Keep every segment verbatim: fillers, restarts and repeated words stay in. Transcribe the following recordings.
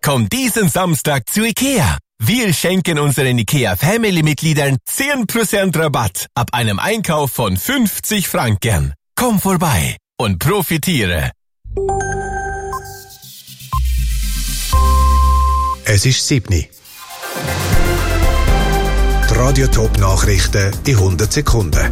Komm diesen Samstag zu Ikea. Wir schenken unseren IKEA-Family-Mitgliedern zehn Prozent Rabatt ab einem Einkauf von fünfzig Franken. Komm vorbei und profitiere. Es ist sieben. Die Radio-Top-Nachrichten in hundert Sekunden.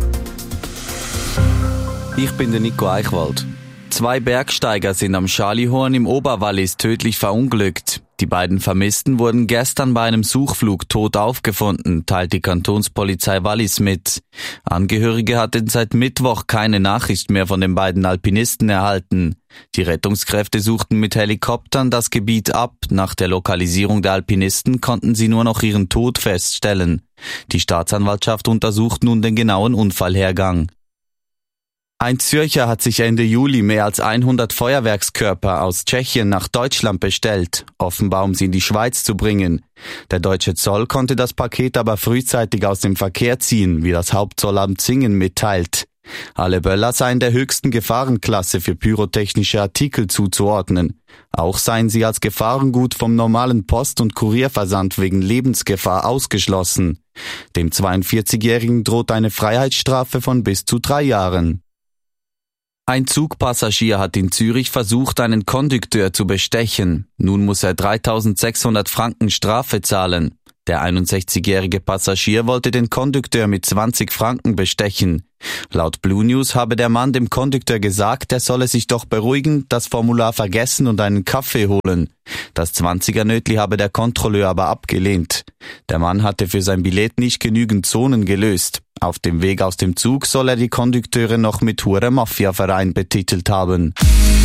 Ich bin der Nico Eichwald. Zwei Bergsteiger sind am Schalihorn im Oberwallis tödlich verunglückt. Die beiden Vermissten wurden gestern bei einem Suchflug tot aufgefunden, teilt die Kantonspolizei Wallis mit. Angehörige hatten seit Mittwoch keine Nachricht mehr von den beiden Alpinisten erhalten. Die Rettungskräfte suchten mit Helikoptern das Gebiet ab. Nach der Lokalisierung der Alpinisten konnten sie nur noch ihren Tod feststellen. Die Staatsanwaltschaft untersucht nun den genauen Unfallhergang. Ein Zürcher hat sich Ende Juli mehr als hundert Feuerwerkskörper aus Tschechien nach Deutschland bestellt, offenbar um sie in die Schweiz zu bringen. Der deutsche Zoll konnte das Paket aber frühzeitig aus dem Verkehr ziehen, wie das Hauptzollamt Singen mitteilt. Alle Böller seien der höchsten Gefahrenklasse für pyrotechnische Artikel zuzuordnen. Auch seien sie als Gefahrengut vom normalen Post- und Kurierversand wegen Lebensgefahr ausgeschlossen. Dem zweiundvierzigjährigen droht eine Freiheitsstrafe von bis zu drei Jahren. Ein Zugpassagier hat in Zürich versucht, einen Kondukteur zu bestechen. Nun muss er dreitausendsechshundert Franken Strafe zahlen. Der einundsechzigjährige Passagier wollte den Kondukteur mit zwanzig Franken bestechen. Laut Blue News habe der Mann dem Kondukteur gesagt, er solle sich doch beruhigen, das Formular vergessen und einen Kaffee holen. Das Zwanziger-Nötli habe der Kontrolleur aber abgelehnt. Der Mann hatte für sein Billett nicht genügend Zonen gelöst. Auf dem Weg aus dem Zug soll er die Kondukteure noch mit Hure Mafia-Verein betitelt haben.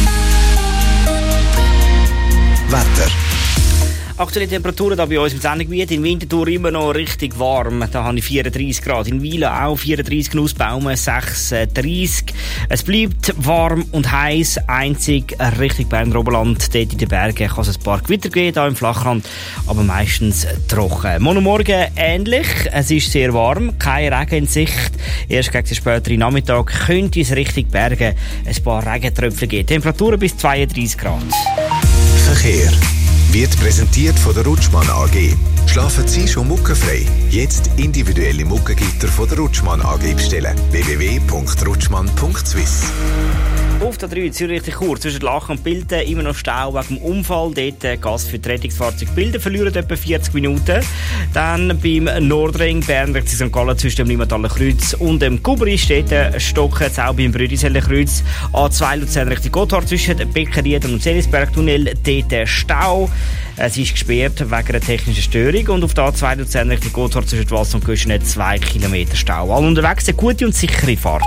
Wetter. Aktuelle Temperaturen hier bei uns im Sendegebiet. In Winterthur immer noch richtig warm. Da habe ich vierunddreissig Grad. In Wieler auch vierunddreissig, Nussbaumen sechsunddreissig. Es bleibt warm und heiß. Einzig Richtung Berner Oberland. Dort in den Bergen kann es ein paar Gewitter geben, hier im Flachland. Aber meistens trocken. Morgen Morgen ähnlich. Es ist sehr warm. Kein Regen in Sicht. Erst gegen den späteren Nachmittag könnte es Richtung Berge ein paar Regentröpfchen geben. Temperaturen bis zweiunddreissig Grad. Verkehr wird präsentiert von der Rutschmann A G. Schlafen Sie schon muckenfrei? Jetzt individuelle Muckengitter von der Rutschmann A G bestellen. w w w punkt rutschmann punkt swiss. Auf der drei Zürich Chur zwischen Lachen und Bilden immer noch Stau wegen dem Unfall. Dort äh, Gas für die Rettungsfahrzeuge Bilden verlieren etwa vierzig Minuten. Dann beim Nordring Bern Sankt Gallen zwischen dem Limataler Kreuz und dem Kubri steht äh, Stocken, jetzt auch beim Brüdiseller Kreuz. A zwei Luzern Richtung Gotthard zwischen Beckerried und dem Selisberg-Tunnel. Dort äh, Stau. Es ist gesperrt wegen einer technischen Störung. Und auf der A zwei Luzern Richtung Gotthard zwischen Walls und Göschene zwei Kilometer Stau. Alle unterwegs eine gute und sichere Fahrt.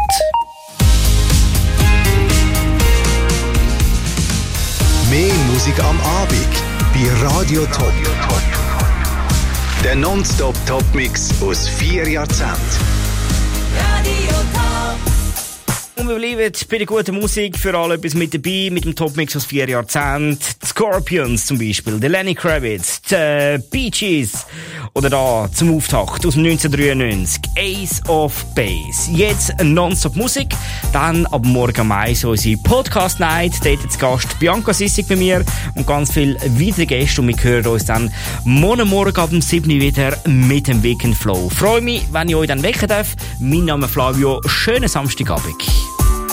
Mehr Musik am Abend bei Radio Top. Der Non-Stop-Top-Mix aus vier Jahrzehnten. Radio Top. Und wir bleiben bei der guten Musik, für alle etwas mit dabei, mit dem Top-Mix aus vier Jahrzehnten. Die Scorpions zum Beispiel, der Lenny Kravitz, die Bee Gees. Oder da zum Auftakt aus dem neunzehnhundertdreiundneunzig, Ace of Base. Jetzt Non-Stop-Musik, dann ab morgen am eins unsere Podcast-Night. Dort zu Gast Bianca Sissig bei mir und ganz viele weitere Gäste. Und wir hören uns dann morgen Morgen ab dem sieben Uhr wieder mit dem Weekend Flow. Freue mich, wenn ich euch dann wecken darf. Mein Name ist Flavio. Schönen Samstagabend.